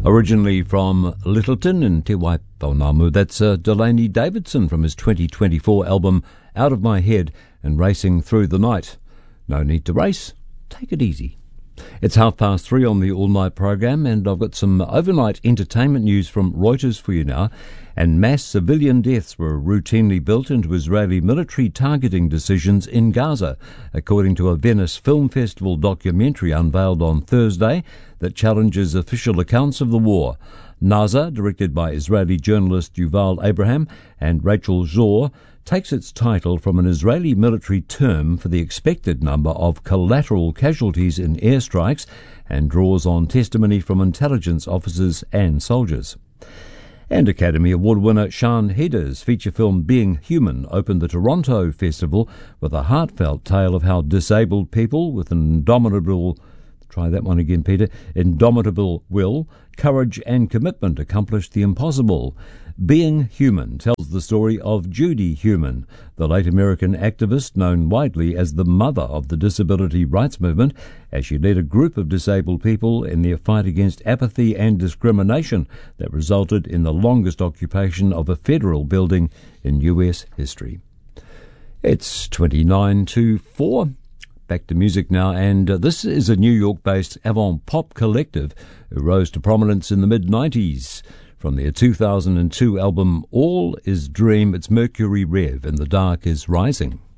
Originally from Littleton in Te Waipounamu, that's Delaney Davidson from his 2024 album Out of My Head and Racing Through the Night. No need to race, take it easy. It's 3:30 on the all-night program, and I've got some overnight entertainment news from Reuters for you now. And mass civilian deaths were routinely built into Israeli military targeting decisions in Gaza, according to a Venice Film Festival documentary unveiled on Thursday that challenges official accounts of the war. Naza, directed by Israeli journalist Yuval Abraham and Rachel Zor, takes its title from an Israeli military term for the expected number of collateral casualties in airstrikes and draws on testimony from intelligence officers and soldiers. And Academy Award winner Sian Heder feature film Being Human opened the Toronto Festival with a heartfelt tale of how disabled people with an indomitable will, courage and commitment accomplished the impossible. Being Human tells the story of Judy Human, the late American activist known widely as the mother of the disability rights movement, as she led a group of disabled people in their fight against apathy and discrimination that resulted in the longest occupation of a federal building in U.S. history. It's 29 to 4. Back to music now, and this is a New York-based avant-pop collective who rose to prominence in the mid-90s. From their 2002 album All Is Dream, it's Mercury Rev and The Dark Is Rising.